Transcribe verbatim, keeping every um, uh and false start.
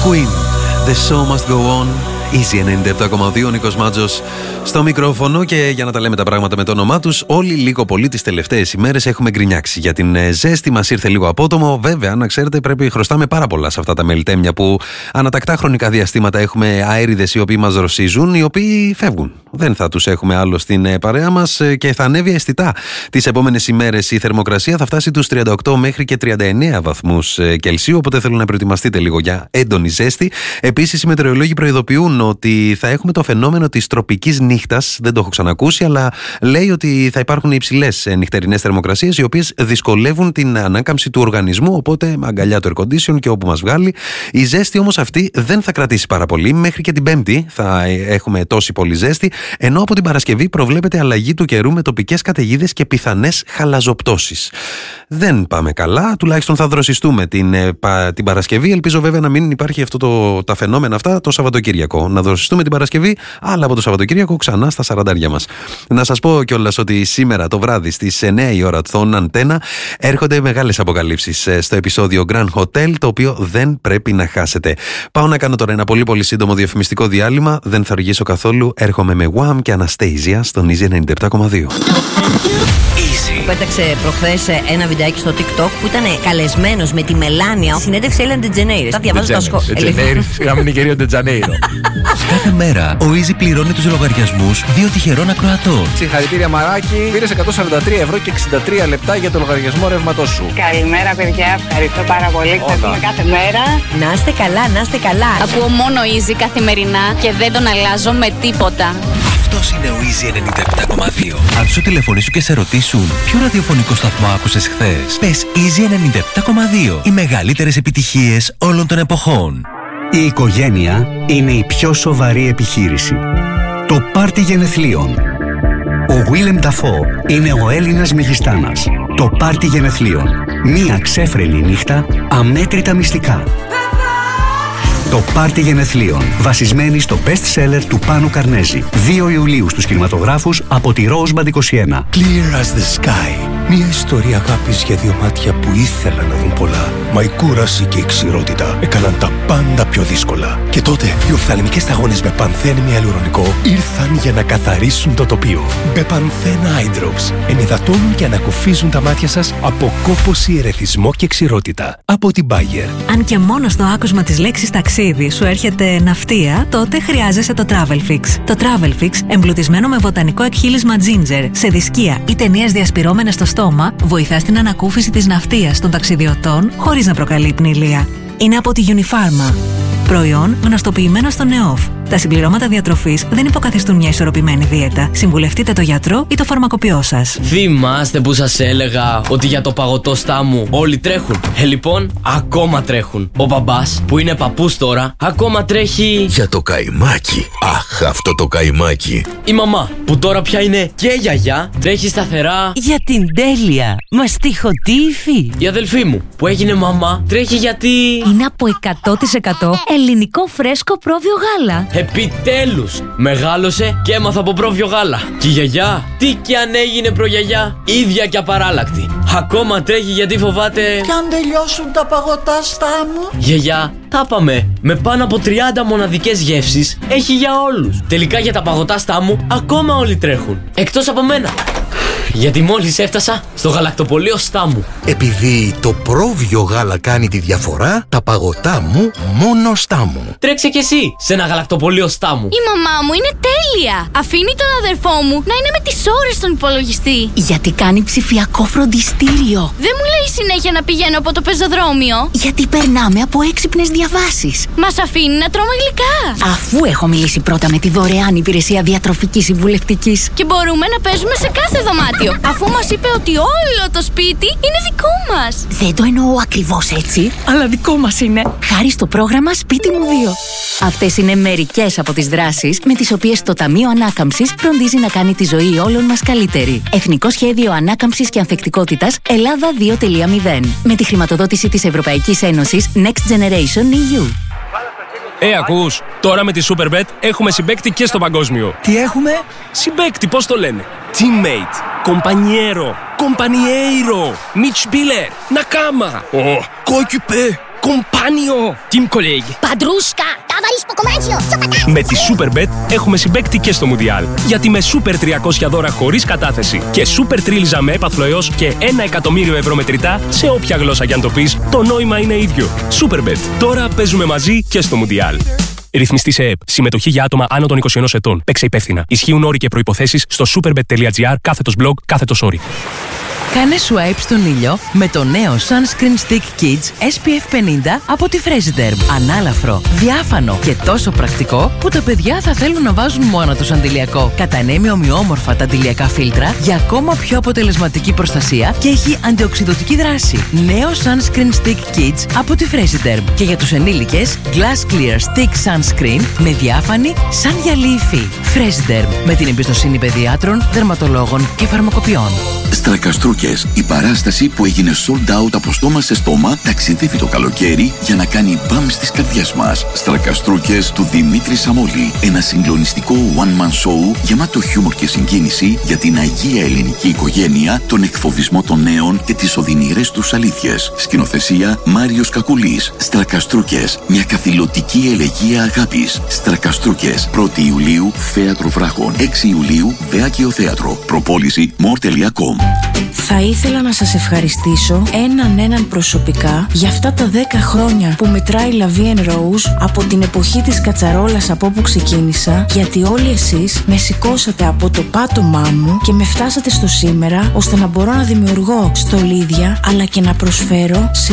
Queen, The Show Must Go On. Easy ενενήντα επτά κόμμα δύο, Νίκος Μάτζος στο μικρόφωνο. Και για να τα λέμε τα πράγματα με το όνομά τους, όλοι λίγο πολύ τις τελευταίες ημέρες έχουμε γκρινιάξει για την ζέστη. Μας ήρθε λίγο απότομο. Βέβαια, να ξέρετε, πρέπει χρωστάμε πάρα πολλά σε αυτά τα μελιτέμια που ανατακτά χρονικά διαστήματα έχουμε αέριδες οι οποίοι μας δροσίζουν, οι οποίοι φεύγουν. Δεν θα τους έχουμε άλλο στην παρέα μας και θα ανέβει αισθητά. Τις επόμενες ημέρες η θερμοκρασία θα φτάσει τους τριάντα οκτώ μέχρι και τριάντα εννέα βαθμούς Κελσίου. Οπότε θέλω να προετοιμαστείτε λίγο για έντονη ζέστη. Επίσης, οι μετεωρολόγοι προειδοποιούν ότι θα έχουμε το φαινόμενο της τροπικής νύχτας. Δεν το έχω ξανακούσει, αλλά λέει ότι θα υπάρχουν υψηλές νυχτερινές θερμοκρασίες, οι οποίες δυσκολεύουν την ανάκαμψη του οργανισμού. Οπότε, αγκαλιά το air condition και όπου μας βγάλει. Η ζέστη όμως αυτή δεν θα κρατήσει πάρα πολύ. Μέχρι και την Πέμπτη θα έχουμε τόση πολύ ζέστη. Ενώ από την Παρασκευή προβλέπεται αλλαγή του καιρού με τοπικές καταιγίδες και πιθανές χαλαζοπτώσεις. Δεν πάμε καλά, τουλάχιστον θα δροσιστούμε την, την Παρασκευή. Ελπίζω βέβαια να μην υπάρχει αυτό το, τα φαινόμενα αυτά το Σαββατοκύριακο. Να δροσιστούμε την Παρασκευή, αλλά από το Σαββατοκύριακο ξανά στα σαραντάρια μας. Να σας πω κιόλας ότι σήμερα το βράδυ στις εννέα η ώρα των Αντένα έρχονται μεγάλες αποκαλύψεις στο επεισόδιο Grand Hotel, το οποίο δεν πρέπει να χάσετε. Πάω να κάνω τώρα ένα πολύ πολύ σύντομο διαφημιστικό διάλειμμα. Δεν θα αργήσω καθόλου. Έρχομαι με Wham και Anastasia στον Easy ενενήντα επτά κόμμα δύο. Πέταξε προχθές ένα βιντεάκι στο TikTok που ήταν καλεσμένος με τη Μελάνια. Συνέντευξη Έλεν Ντετζενέιρο. Τα διαβάζω τα σχόλια. Ντετζενέιρο, σιγά μην είναι κυρίω Ντετζανέιρο. Κάθε μέρα ο Easy πληρώνει τους λογαριασμούς δύο τυχερών ακροατών. Συγχαρητήρια Μαράκι, πήρες εκατόν σαράντα τρία ευρώ και εξήντα τρία λεπτά για το λογαριασμό ρεύματός σου. Καλημέρα παιδιά, ευχαριστώ πάρα πολύ. Ξέρουμε κάθε μέρα. Να είστε καλά, να είστε καλά. Ακούω μόνο Easy καθημερινά και δεν τον αλλάζω με τίποτα. Αυτός είναι ο Easy ενενήντα επτά κόμμα δύο. Αν σου τηλεφωνήσουν και σε ρωτήσουν ποιο ραδιοφωνικό σταθμό άκουσες χθες, πες Easy ενενήντα επτά κόμμα δύο. Οι μεγαλύτερες επιτυχίες όλων των εποχών. Η οικογένεια είναι η πιο σοβαρή επιχείρηση. Το πάρτι γενεθλίων. Ο Willem Dafoe είναι ο Έλληνας μεγιστάνας. Το πάρτι γενεθλίων. Μία ξέφρενη νύχτα, αμέτρητα μυστικά. Το πάρτι γενεθλίων, βασισμένη στο best seller του Πάνου Καρνέζη. δύο Ιουλίου στους κινηματογράφους από τη Rosebank είκοσι ένα. Clear as the sky. Μια ιστορία αγάπης για δύο μάτια που ήθελαν να δουν πολλά. Μα η κούραση και η ξηρότητα έκαναν τα πάντα πιο δύσκολα. Και τότε οι οφθαλμικές σταγόνες με πανθέν ιαλουρονικό ήρθαν για να καθαρίσουν το τοπίο. Μπεπανθέν Eye Drops ενυδατώνουν και ανακουφίζουν τα μάτια σας από κόπωση, ερεθισμό και ξηρότητα. Από την Bayer. Αν και μόνο στο άκουσμα της λέξης ταξίδι σου έρχεται ναυτία, τότε χρειάζεσαι το Travel Fix. Το Travel Fix, εμπλουτισμένο με βοτανικό εκχύλισμα ginger, σε δισκία ή ταινίες διασπυρώμενες στο στόμα, βοηθά στην ανακούφιση της ναυτίας των ταξιδιωτών χωρίς να προκαλεί πνηλία. Είναι από τη Unifarma. Προϊόν γνωστοποιημένο στο ΝΕΟΦ. Τα συμπληρώματα διατροφής δεν υποκαθιστούν μια ισορροπημένη δίαιτα. Συμβουλευτείτε το γιατρό ή το φαρμακοποιό σας. Θυμάστε που σας έλεγα ότι για το παγωτό στάμου όλοι τρέχουν? Ε, λοιπόν, ακόμα τρέχουν. Ο μπαμπάς, που είναι παππούς τώρα, ακόμα τρέχει για το καϊμάκι. Αχ, αυτό το καϊμάκι. Η μαμά, που τώρα πια είναι και γιαγιά, τρέχει σταθερά για την τέλεια μαστιχωτή υφή. Η αδελφή μου, που έγινε μαμά, τρέχει γιατί είναι από εκατό τοις εκατό ελληνικό φρέσκο πρόβιο γάλα. Επιτέλους! Μεγάλωσε και έμαθα από πρόβιο γάλα. Και η γιαγιά, τι κι αν έγινε προγιαγιά, ίδια και απαράλλακτη. Ακόμα τρέχει γιατί φοβάται κι αν τελειώσουν τα παγωτά στάμου. Γιαγιά, τα πάμε. Με πάνω από τριάντα μοναδικές γεύσεις έχει για όλους. Τελικά για τα παγωτά στάμου ακόμα όλοι τρέχουν. Εκτός από μένα. Γιατί μόλις έφτασα στο γαλακτοπωλείο Στάμου. Επειδή το πρόβιο γάλα κάνει τη διαφορά, τα παγωτά μου μόνο Στάμου. Τρέξε κι εσύ σε ένα γαλακτοπωλείο Στάμου. Η μαμά μου είναι τέλεια. Αφήνει τον αδερφό μου να είναι με τις ώρες στον υπολογιστή. Γιατί κάνει ψηφιακό φροντιστήριο. Δεν μου λέει συνέχεια να πηγαίνω από το πεζοδρόμιο. Γιατί περνάμε από έξυπνες διαβάσεις. Μας αφήνει να τρώμε γλυκά. Αφού έχω μιλήσει πρώτα με τη δωρεάν υπηρεσία διατροφικής συμβουλευτικής. Και μπορούμε να παίζουμε σε κάθε δωμάτιο. Αφού μας είπε ότι όλο το σπίτι είναι δικό μας. Δεν το εννοώ ακριβώς έτσι, αλλά δικό μας είναι. Χάρη στο πρόγραμμα Σπίτι μου δύο. Αυτές είναι μερικές από τις δράσεις με τις οποίες το Ταμείο Ανάκαμψης φροντίζει να κάνει τη ζωή όλων μας καλύτερη. Εθνικό Σχέδιο Ανάκαμψης και Ανθεκτικότητας Ελλάδα δύο κόμμα μηδέν. Με τη χρηματοδότηση της Ευρωπαϊκής Ένωσης Next Generation ι γιου. Ε, ακούς, τώρα με τη Superbet έχουμε συμπαίκτη και στο παγκόσμιο. Τι έχουμε? Συμπαίκτη, πώς το λένε? Teammate, compañero, compañeiro, Mitspieler, Nakama, oh, coéquipier, compagno, team colleghi. Padrusca, ταβαρίς ποκομάτσιο, Με τη Superbet έχουμε συμπαίκτη και στο Μουντιάλ. Γιατί με Super τριακόσια δώρα χωρίς κατάθεση και Super τρίλιζα με έπαθλο έως και ένα εκατομμύριο ευρώ μετρητά σε όποια γλώσσα κι αν το πεις, το νόημα είναι ίδιο. Superbet. Τώρα παίζουμε μαζί και στο Μουντιάλ. Ρυθμιστή σε ΕΕΠ. Συμμετοχή για άτομα άνω των είκοσι ενός ετών. Παίξε υπεύθυνα. Ισχύουν όροι και προϋποθέσεις στο superbet.gr κάθετος blog κάθετος όροι. Κάνε swipe στον ήλιο με το νέο Sunscreen Stick Kids ες πι εφ πενήντα από τη Fresiderm. Ανάλαφρο, διάφανο και τόσο πρακτικό που τα παιδιά θα θέλουν να βάζουν μόνο τους αντιλιακό. Κατανέμει ομοιόμορφα τα αντιλιακά φίλτρα για ακόμα πιο αποτελεσματική προστασία και έχει αντιοξυδωτική δράση. Νέο Sunscreen Stick Kids από τη Fresiderm. Και για τους ενήλικες, Glass Clear Stick Sunscreen με διάφανη σαν γυαλί υφή. Fresiderm, με την εμπιστοσύνη παιδιάτρων, δερματολόγων και φαρμακοποιών. Στρακαστρούκες, η παράσταση που έγινε sold out από στόμα σε στόμα, ταξιδεύει το καλοκαίρι για να κάνει μπαμ στις καρδιές μας. Στρακαστρούκες του Δημήτρη Σαμόλη. Ένα συγκλονιστικό one-man show γεμάτο χιούμορ και συγκίνηση για την αγία ελληνική οικογένεια, τον εκφοβισμό των νέων και τις οδυνηρές τους αλήθειες. Σκηνοθεσία Μάριος Κακουλής. Στρακαστρούκες, μια καθηλωτική ελεγεία αγάπης. Στρακαστρούκες, πρώτη Ιουλίου, Θέατρο Βράχων. έξι Ιουλίου, Βεάκιο Θέατρο. Προπόληση more τελεία com. Θα ήθελα να σας ευχαριστήσω έναν έναν προσωπικά για αυτά τα δέκα χρόνια που μετράει La Vie en Rose από την εποχή της κατσαρόλας από όπου ξεκίνησα, γιατί όλοι εσείς με σηκώσατε από το πάτωμά μου και με φτάσατε στο σήμερα ώστε να μπορώ να δημιουργώ στολίδια αλλά και να προσφέρω σε